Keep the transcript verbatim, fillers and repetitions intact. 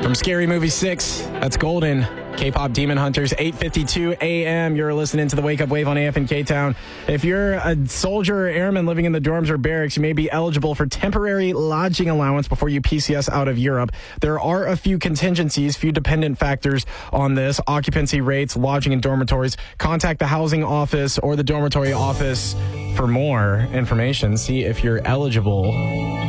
From Scary Movie six, that's Golden. K-pop Demon Hunters, eight fifty-two a.m. You're listening to the Wake Up Wave on A F and K-Town. If you're a soldier or airman living in the dorms or barracks, you may be eligible for temporary lodging allowance before you P C S out of Europe. There are a few contingencies, few dependent factors on this. Occupancy rates, lodging in dormitories. Contact the housing office or the dormitory office for more information. See if you're eligible